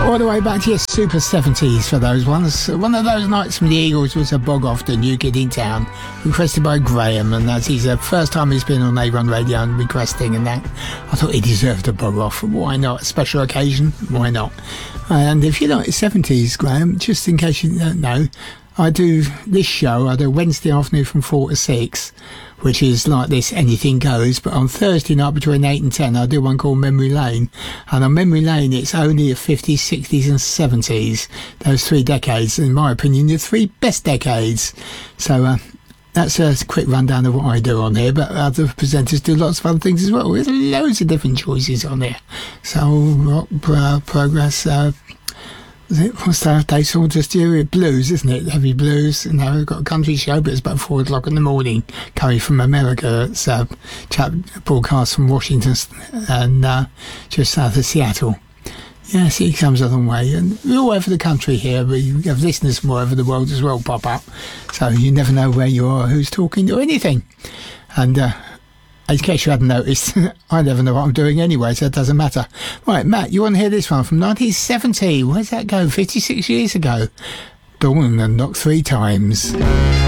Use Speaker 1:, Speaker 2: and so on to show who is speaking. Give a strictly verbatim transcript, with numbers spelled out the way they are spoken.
Speaker 1: All the way back to your Super seventies for those ones. One of those nights from the Eagles was a bog off the New Kid in Town, requested by Graham, and that's his uh, first time he's been on A one Radio and requesting, and that I thought he deserved a bog off. Why not? A special occasion? Why not? And if you like seventies, Graham, just in case you don't know, I do this show, I do Wednesday afternoon from four to six, which is like this, anything goes, but on Thursday night between eight and ten I do one called Memory Lane, and on Memory Lane it's only the fifties, sixties and seventies, those three decades, in my opinion, the three best decades. So uh, that's a quick rundown of what I do on here, but other presenters do lots of other things as well. There's loads of different choices on there. So rock, uh, progress, uh, what's that? They sort of just do it blues, isn't it? Heavy blues. You know, we've got a country show, but it's about four o'clock in the morning, coming from America. It's a chap broadcast from Washington and uh, just south of Seattle. Yes, he comes a long way, and we're all over the country here, but you have listeners from all over the world as well pop up, so you never know where you are, who's talking, or anything. And uh, in case you hadn't noticed, I never know what I'm doing anyway, so it doesn't matter. Right, Matt, you want to hear this one from nineteen seventy? Where's that go? fifty-six years ago. Dawn and Knock Three Times.